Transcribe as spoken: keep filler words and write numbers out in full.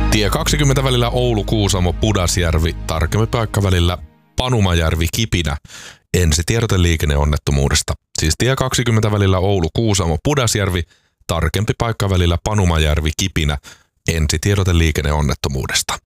Tie kaksikymmentä välillä Oulu-Kuusamo Pudasjärvi, tarkempi paikka välillä Panumajärvi Kipinä. Ensitiedote liikenneonnettomuudesta. Siis tie kaksikymmentä välillä Oulu-Kuusamo Pudasjärvi, tarkempi paikka välillä Panumajärvi Kipinä. Ensitiedote liikenneonnettomuudesta.